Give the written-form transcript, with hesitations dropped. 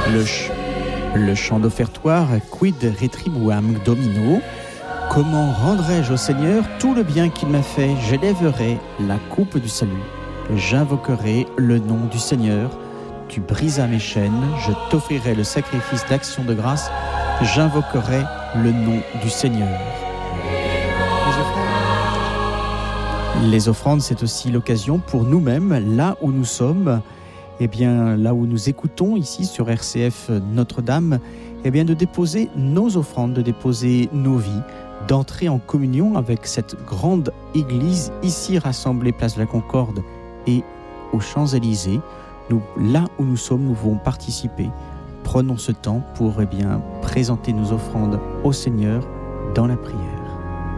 Le chant d'offertoire Quid retribuam Domino. Comment rendrai-je au Seigneur tout le bien qu'il m'a fait? J'élèverai la coupe du salut. J'invoquerai le nom du Seigneur. Tu brisas mes chaînes. Je t'offrirai le sacrifice d'action de grâce. J'invoquerai le nom du Seigneur. Les offrandes, c'est aussi l'occasion pour nous-mêmes, là où nous sommes, là où nous écoutons ici sur RCF Notre-Dame, de déposer nos offrandes, de déposer nos vies, d'entrer en communion avec cette grande église ici rassemblée place de la Concorde et aux Champs-Élysées. Nous, là où nous sommes, nous pouvons participer. Prenons ce temps pour présenter nos offrandes au Seigneur dans la prière.